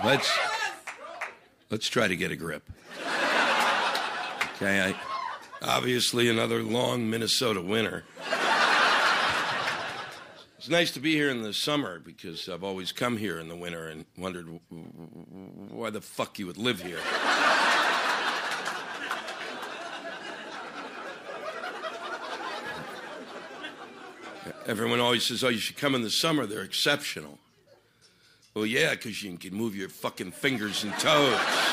let's try to get a grip. Okay, obviously another long Minnesota winter. It's nice to be here in the summer because I've always come here in the winter and wondered why the fuck you would live here. Everyone always says, oh, you should come in the summer. They're exceptional. Well, yeah, because you can move your fucking fingers and toes.